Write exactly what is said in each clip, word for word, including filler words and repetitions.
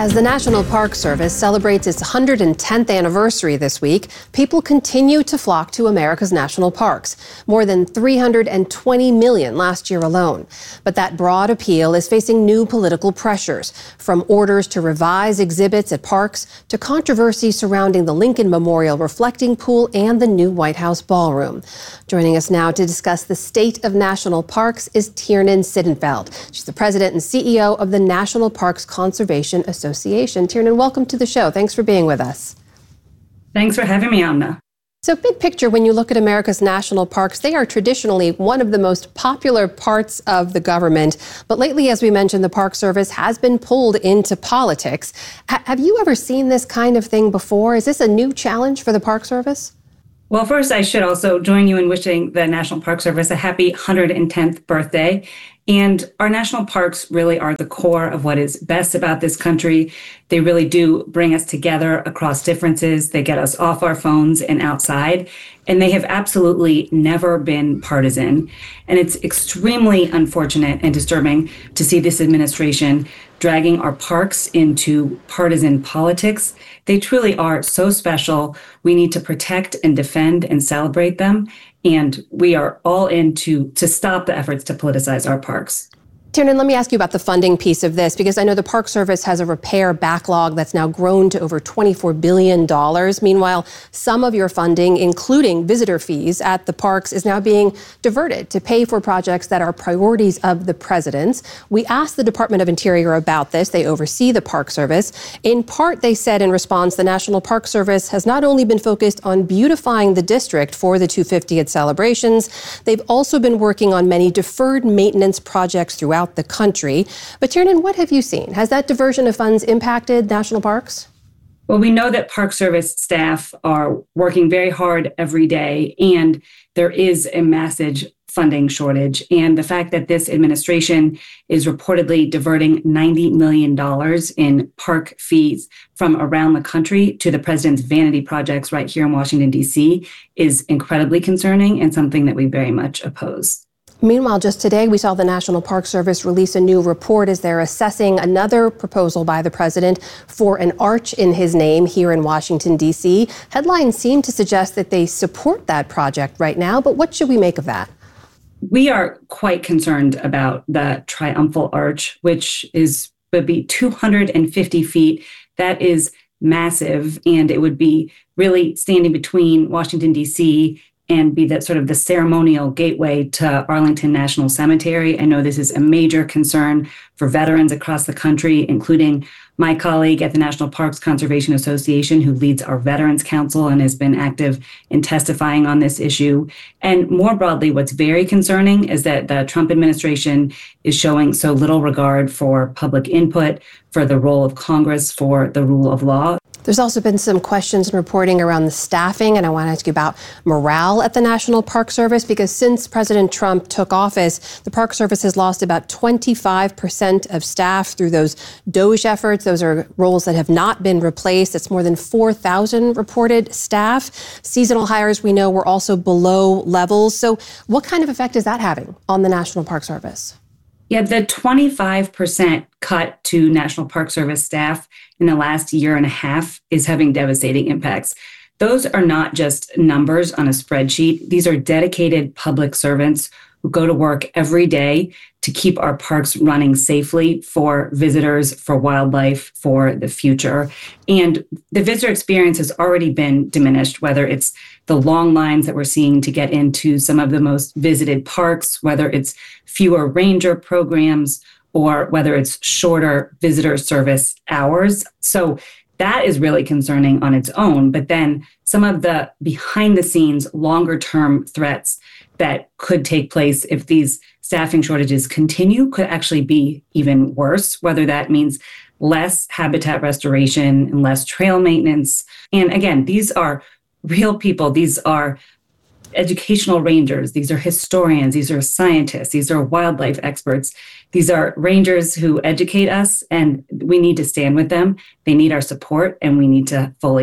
As the National Park Service celebrates its one hundred tenth anniversary this week, people continue to flock to America's national parks, more than three hundred twenty million last year alone. But that broad appeal is facing new political pressures, from orders to revise exhibits at parks to controversy surrounding the Lincoln Memorial Reflecting Pool and the new White House ballroom. Joining us now to discuss the state of national parks is Tiernan Sittenfeld. She's the president and C E O of the National Parks Conservation Association. Association. Tiernan, welcome to the show. Thanks for being with us. Thanks for having me, Amna. So big picture, when you look at America's national parks, they are traditionally one of the most popular parts of the government. But lately, as we mentioned, the Park Service has been pulled into politics. H- have you ever seen this kind of thing before? Is this a new challenge for the Park Service? Well, first, I should also join you in wishing the National Park Service a happy one hundred tenth birthday. And our national parks really are the core of what is best about this country. They really do bring us together across differences. They get us off our phones and outside. And they have absolutely never been partisan. And it's extremely unfortunate and disturbing to see this administration dragging our parks into partisan politics. They truly are so special. We need to protect and defend and celebrate them. And we are all in to, to stop the efforts to politicize our parks. Tiernan, let me ask you about the funding piece of this, because I know the Park Service has a repair backlog that's now grown to over twenty-four billion dollars. Meanwhile, some of your funding, including visitor fees at the parks, is now being diverted to pay for projects that are priorities of the president's. We asked the Department of Interior about this. They oversee the Park Service. In part, they said in response, the National Park Service has not only been focused on beautifying the district for the two hundred fiftieth celebrations, they've also been working on many deferred maintenance projects throughout the country. But Tiernan, what have you seen? Has that diversion of funds impacted national parks? Well, we know that Park Service staff are working very hard every day, and there is a massive funding shortage. And the fact that this administration is reportedly diverting ninety million dollars in park fees from around the country to the president's vanity projects right here in Washington, D C is incredibly concerning and something that we very much oppose. Meanwhile, just today, we saw the National Park Service release a new report as they're assessing another proposal by the president for an arch in his name here in Washington, D C. Headlines seem to suggest that they support that project right now, but what should we make of that? We are quite concerned about the Triumphal Arch, which is would be two hundred fifty feet. That is massive, and it would be really standing between Washington, D C and be that sort of the ceremonial gateway to Arlington National Cemetery. I know this is a major concern for veterans across the country, including my colleague at the National Parks Conservation Association, who leads our Veterans Council and has been active in testifying on this issue. And more broadly, what's very concerning is that the Trump administration is showing so little regard for public input, for the role of Congress, for the rule of law. There's also been some questions and reporting around the staffing, and I want to ask you about morale at the National Park Service, because since President Trump took office, the Park Service has lost about twenty-five percent of staff through those DOGE efforts. Those are roles that have not been replaced. It's more than four thousand reported staff. Seasonal hires, we know, were also below levels. So what kind of effect is that having on the National Park Service? Yeah, the twenty-five percent cut to National Park Service staff in the last year and a half is having devastating impacts. Those are not just numbers on a spreadsheet. These are dedicated public servants who go to work every day to keep our parks running safely for visitors, for wildlife, for the future. And the visitor experience has already been diminished, whether it's the long lines that we're seeing to get into some of the most visited parks, whether it's fewer ranger programs, or whether it's shorter visitor service hours. So that is really concerning on its own. But then some of the behind the scenes, longer term threats that could take place if these staffing shortages continue could actually be even worse, whether that means less habitat restoration and less trail maintenance. And again, these are real people. These are educational rangers. These are historians. These are scientists. These are wildlife experts. These are rangers who educate us, and we need to stand with them. They need our support, and we need to fully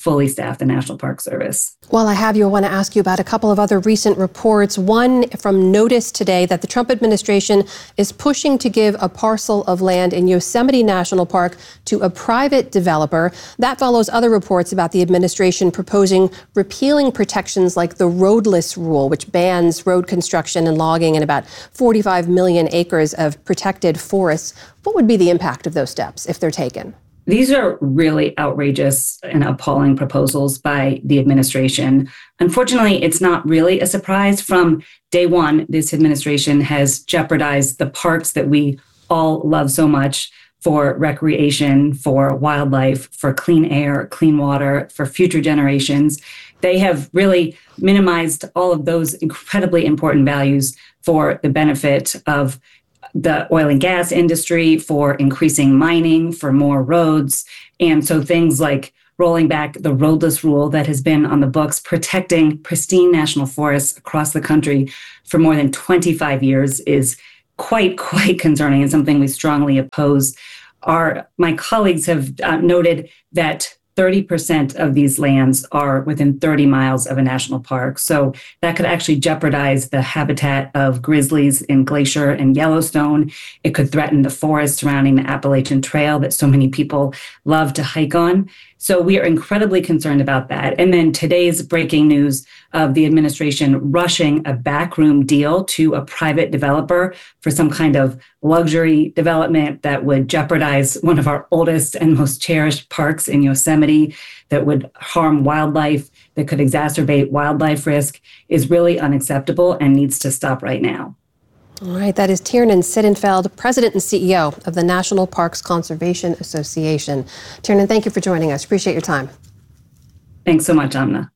fully staff the National Park Service. While I have you, I want to ask you about a couple of other recent reports. One from Notice today that the Trump administration is pushing to give a parcel of land in Yosemite National Park to a private developer. That follows other reports about the administration proposing repealing protections like the roadless rule, which bans road construction and logging in about forty-five million acres of protected forests. What would be the impact of those steps if they're taken? These are really outrageous and appalling proposals by the administration. Unfortunately, it's not really a surprise. From day one, this administration has jeopardized the parks that we all love so much for recreation, for wildlife, for clean air, clean water, for future generations. They have really minimized all of those incredibly important values for the benefit of the oil and gas industry, for increasing mining, for more roads. And so things like rolling back the roadless rule that has been on the books, protecting pristine national forests across the country for more than twenty-five years is quite, quite concerning and something we strongly oppose. Our, my colleagues have uh, noted that thirty percent of these lands are within thirty miles of a national park. So that could actually jeopardize the habitat of grizzlies in Glacier and Yellowstone. It could threaten the forest surrounding the Appalachian Trail that so many people love to hike on. So we are incredibly concerned about that. And then today's breaking news of the administration rushing a backroom deal to a private developer for some kind of luxury development that would jeopardize one of our oldest and most cherished parks in Yosemite, that would harm wildlife, that could exacerbate wildlife risk, is really unacceptable and needs to stop right now. All right, that is Tiernan Sittenfeld, President and C E O of the National Parks Conservation Association. Tiernan, thank you for joining us. Appreciate your time. Thanks so much, Amna.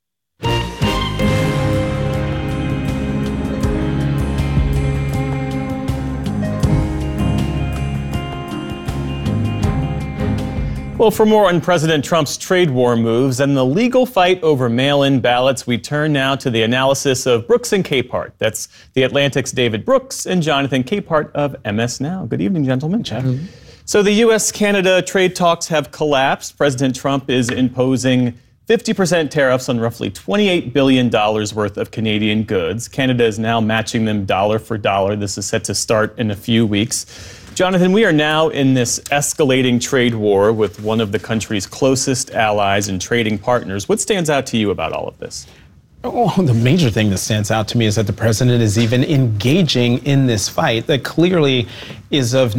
Well, for more on President Trump's trade war moves and the legal fight over mail-in ballots, we turn now to the analysis of Brooks and Capehart. That's The Atlantic's David Brooks and Jonathan Capehart of M S Now. Good evening, gentlemen. Mm-hmm. So the U S Canada trade talks have collapsed. President Trump is imposing fifty percent tariffs on roughly twenty-eight billion dollars worth of Canadian goods. Canada is now matching them dollar for dollar. This is set to start in a few weeks. Jonathan, we are now in this escalating trade war with one of the country's closest allies and trading partners. What stands out to you about all of this? Oh, the major thing that stands out to me is that the president is even engaging in this fight that clearly is of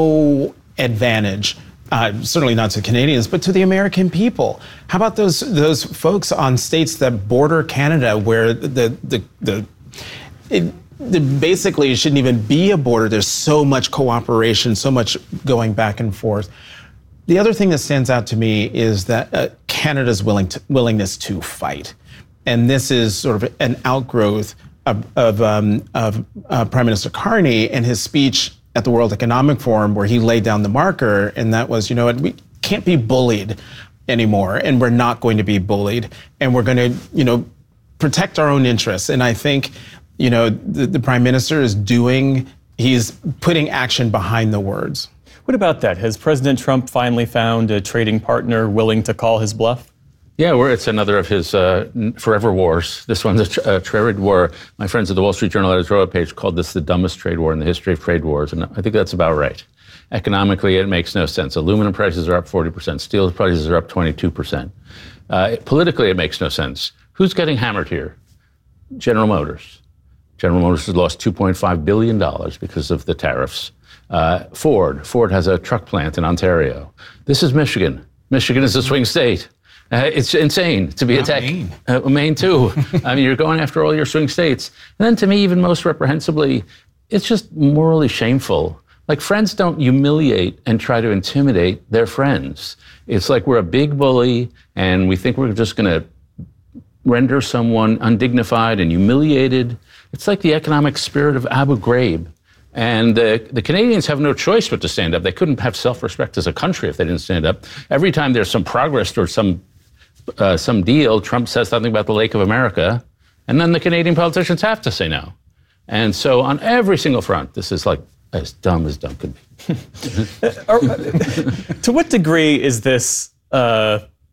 no advantage, uh, certainly not to Canadians, but to the American people. How about those those folks on states that border Canada where the the the it, basically, it shouldn't even be a border. There's so much cooperation, so much going back and forth. The other thing that stands out to me is that uh, Canada's willing to, willingness to fight. And this is sort of an outgrowth of, of, um, of uh, Prime Minister Carney and his speech at the World Economic Forum, where he laid down the marker. And that was, you know what, we can't be bullied anymore. And we're not going to be bullied. And we're going to, you know, protect our own interests. And I think, you know, the, the prime minister is doing, he's putting action behind the words. What about that? Has President Trump finally found a trading partner willing to call his bluff? Yeah, well, it's another of his uh, forever wars. This one's a, tra- a trade war. My friends at the Wall Street Journal editorial page called this the dumbest trade war in the history of trade wars, and I think that's about right. Economically, it makes no sense. Aluminum prices are up forty percent. Steel prices are up twenty-two percent. Uh, politically, it makes no sense. Who's getting hammered here? General Motors. General Motors has lost two point five billion dollars because of the tariffs. Uh, Ford. Ford has a truck plant in Ontario. This is Michigan. Michigan is a swing state. Uh, it's insane to be Not attacked. Maine. Uh, Maine, too. I mean, you're going after all your swing states. And then to me, even most reprehensibly, it's just morally shameful. Like, friends don't humiliate and try to intimidate their friends. It's like we're a big bully, and we think we're just going to render someone undignified and humiliated. It's like the economic spirit of Abu Ghraib. And uh, the Canadians have no choice but to stand up. They couldn't have self-respect as a country if they didn't stand up. Every time there's some progress towards some uh, some deal, Trump says something about the Lake of America, and then the Canadian politicians have to say no. And so on every single front, this is like as dumb as dumb could be. To what degree is this uh,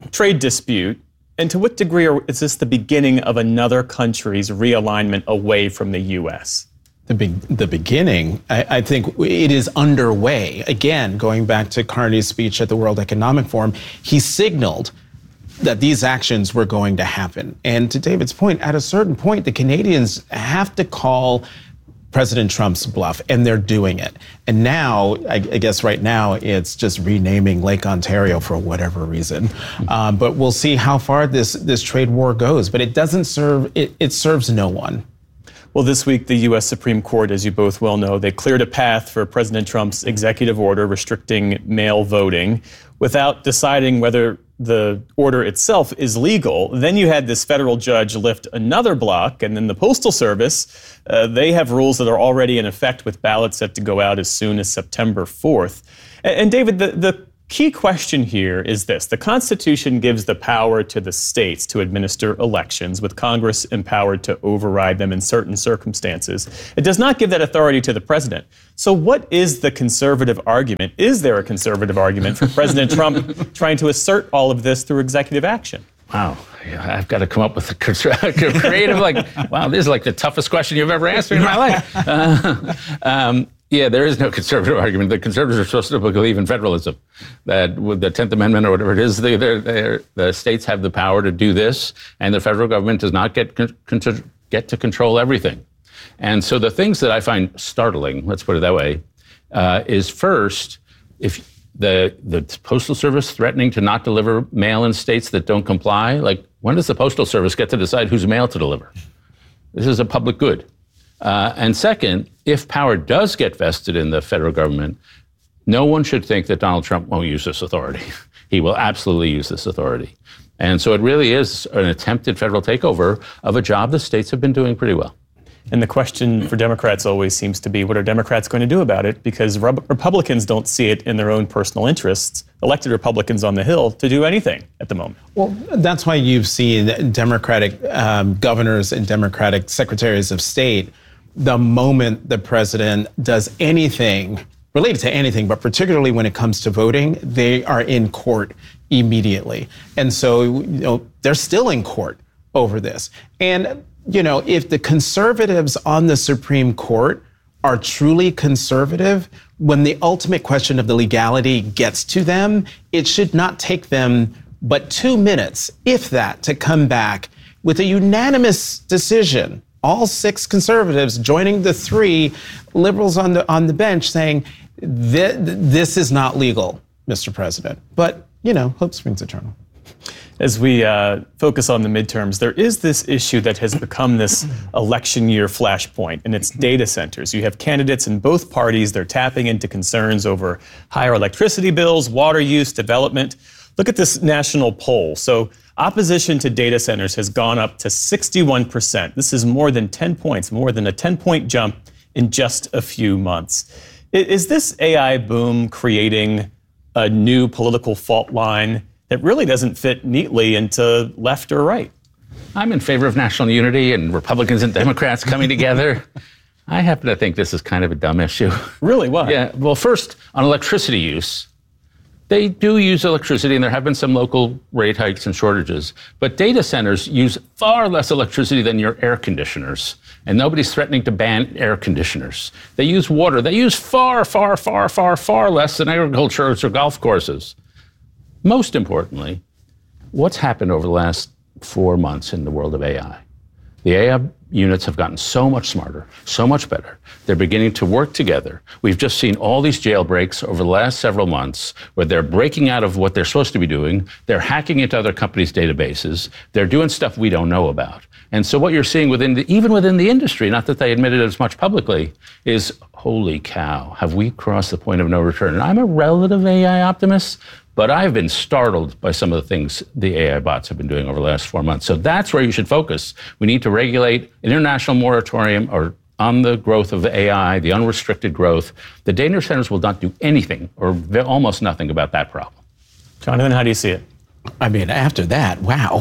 trade dispute? And to what degree are, is this the beginning of another country's realignment away from the U S? The, be- the beginning, I, I think it is underway. Again, going back to Carney's speech at the World Economic Forum, he signaled that these actions were going to happen. And to David's point, at a certain point, the Canadians have to call President Trump's bluff, and they're doing it. And now, I, I guess right now, it's just renaming Lake Ontario for whatever reason. Um, but we'll see how far this this trade war goes. But it doesn't serve, it, it serves no one. Well, this week, the U S Supreme Court, as you both well know, they cleared a path for President Trump's executive order restricting mail voting without deciding whether the order itself is legal. Then you had this federal judge lift another block, and then the Postal Service, uh, they have rules that are already in effect with ballots set to go out as soon as September fourth. And, and David, the, the key question here is this. The Constitution gives the power to the states to administer elections, with Congress empowered to override them in certain circumstances. It does not give that authority to the president. So what is the conservative argument? Is there a conservative argument for President Trump trying to assert all of this through executive action? Wow. Yeah, I've got to come up with a creative, like, wow, this is like the toughest question you've ever asked me in my life. Uh, um, Yeah, there is no conservative argument. The conservatives are supposed to believe in federalism, that with the tenth Amendment or whatever it is, they, they're, they're, the states have the power to do this, and the federal government does not get, con- get to control everything. And so the things that I find startling, let's put it that way, uh, is first, if the, the Postal Service threatening to not deliver mail in states that don't comply, like, when does the Postal Service get to decide whose mail to deliver? This is a public good. Uh, and second, if power does get vested in the federal government, no one should think that Donald Trump won't use this authority. He will absolutely use this authority. And so it really is an attempted federal takeover of a job the states have been doing pretty well. And the question for Democrats always seems to be, what are Democrats going to do about it? Because Re- Republicans don't see it in their own personal interests, elected Republicans on the Hill, to do anything at the moment. Well, that's why you've seen Democratic um, governors and Democratic secretaries of state, the moment the president does anything related to anything, but particularly when it comes to voting, they are in court immediately. And so, you know, they're still in court over this. And, you know, if the conservatives on the Supreme Court are truly conservative, when the ultimate question of the legality gets to them, it should not take them but two minutes, if that, to come back with a unanimous decision. All six conservatives joining the three liberals on the on the bench saying, this is not legal, Mister President. But, you know, hope springs eternal. As we uh, focus on the midterms, there is this issue that has become this election year flashpoint, and it's data centers. You have candidates in both parties. They're tapping into concerns over higher electricity bills, water use, development. Look at this national poll. So opposition to data centers has gone up to sixty-one percent. This is more than ten points, more than a ten-point jump in just a few months. Is this A I boom creating a new political fault line that really doesn't fit neatly into left or right? I'm in favor of national unity and Republicans and Democrats coming together. I happen to think this is kind of a dumb issue. Really? Why? Yeah. Well, first, on electricity use, they do use electricity, and there have been some local rate hikes and shortages. But data centers use far less electricity than your air conditioners. And nobody's threatening to ban air conditioners. They use water. They use far, far, far, far, far less than agriculture or golf courses. Most importantly, what's happened over the last four months in the world of A I? The A I units have gotten so much smarter, so much better. They're beginning to work together. We've just seen all these jailbreaks over the last several months where they're breaking out of what they're supposed to be doing. They're hacking into other companies' databases. They're doing stuff we don't know about. And so what you're seeing within the, even within the industry, not that they admitted it as much publicly, is, holy cow, have we crossed the point of no return? And I'm a relative A I optimist, but I've been startled by some of the things the A I bots have been doing over the last four months. So that's where you should focus. We need to regulate an international moratorium or on the growth of the A I, the unrestricted growth. The data centers will not do anything or almost nothing about that problem. Jonathan, how do you see it? I mean, after that, wow.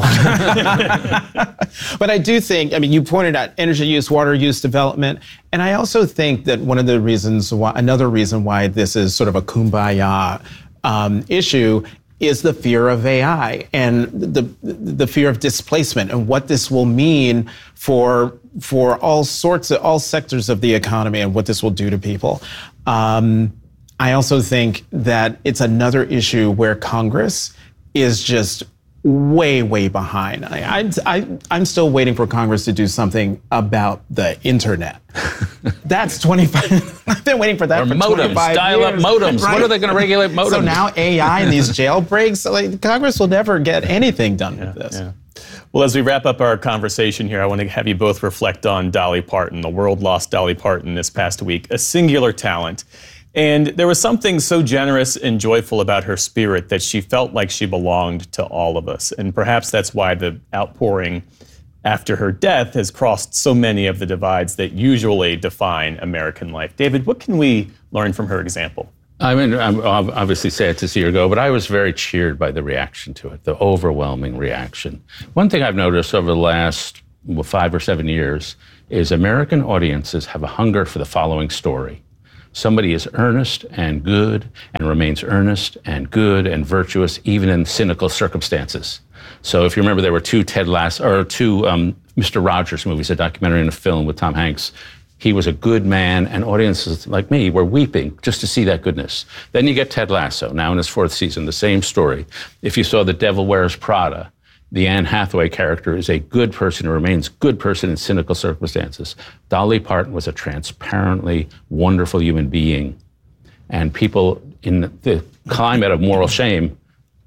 But I do think, I mean, you pointed out energy use, water use, development. And I also think that one of the reasons why, another reason why this is sort of a kumbaya um, issue is the fear of A I and the the fear of displacement and what this will mean for for all sorts of all sectors of the economy and what this will do to people. Um, I also think that it's another issue where Congress is just way, way behind. I, I, I, I'm still waiting for Congress to do something about the internet. That's twenty-five. I've been waiting for that or for modems, twenty-five dial-up years. modems. Right? What are they going to regulate modems? So now A I and these jailbreaks, so like, Congress will never get anything done yeah, with this. Yeah. Well, as we wrap up our conversation here, I want to have you both reflect on Dolly Parton. The world lost Dolly Parton this past week, a singular talent. And there was something so generous and joyful about her spirit that she felt like she belonged to all of us. And perhaps that's why the outpouring after her death has crossed so many of the divides that usually define American life. David, what can we learn from her example? I mean, I'm obviously sad to see her go, but I was very cheered by the reaction to it, the overwhelming reaction. One thing I've noticed over the last well, five or seven years is American audiences have a hunger for the following story. Somebody is earnest and good and remains earnest and good and virtuous even in cynical circumstances. So if you remember, there were two Ted Lasso or two um, Mister Rogers movies, a documentary and a film with Tom Hanks. He was a good man, and audiences like me were weeping just to see that goodness. Then you get Ted Lasso, now in his fourth season, the same story. If you saw The Devil Wears Prada, the Anne Hathaway character is a good person who remains good person in cynical circumstances. Dolly Parton was a transparently wonderful human being. And people in the climate of moral shame,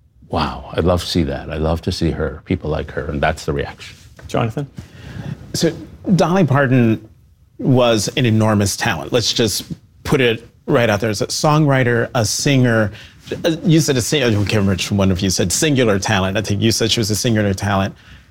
wow, I'd love to see that. I'd love to see her, people like her, and that's the reaction. Jonathan? So Dolly Parton was an enormous talent. Let's just put it right out there. As a songwriter, a singer. You said a singer, I can't remember which one of you said singular talent. I think you said she was a singular talent.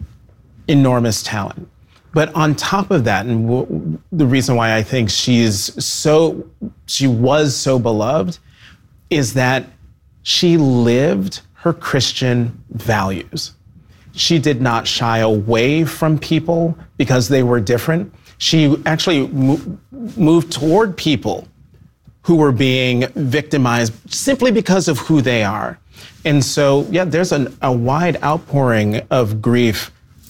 Enormous talent. But on top of that, and w- the reason why I think she's so, she was so beloved is that she lived her Christian values. She did not shy away from people because they were different. She actually mo- moved toward people who were being victimized simply because of who they are. And so, yeah, there's an, a wide outpouring of grief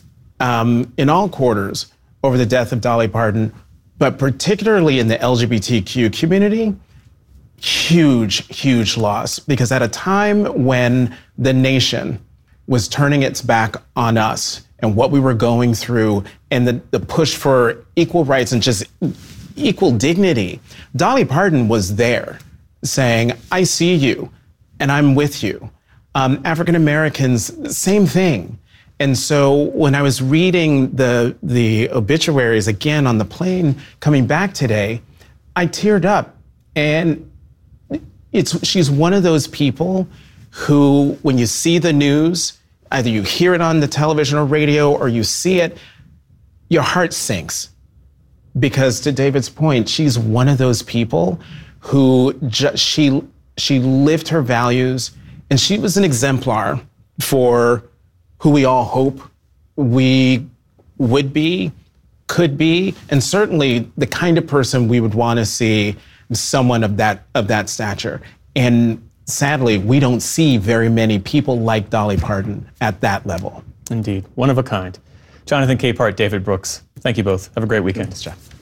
um, in all quarters over the death of Dolly Parton, but particularly in the L G B T Q community, huge, huge loss. Because at a time when the nation was turning its back on us and what we were going through and the, the push for equal rights and just equal dignity, Dolly Parton was there saying, I see you and I'm with you. Um, African Americans, same thing. And so when I was reading the, the obituaries again on the plane coming back today, I teared up. And it's she's one of those people who, when you see the news, either you hear it on the television or radio or you see it, your heart sinks. Because to David's point, she's one of those people who ju- she she lived her values, and she was an exemplar for who we all hope we would be, could be, and certainly the kind of person we would want to see someone of that of that stature. And sadly, we don't see very many people like Dolly Parton at that level. Indeed, one of a kind. Jonathan Capehart, David Brooks, thank you both. Have a great weekend. Thanks, Jeff.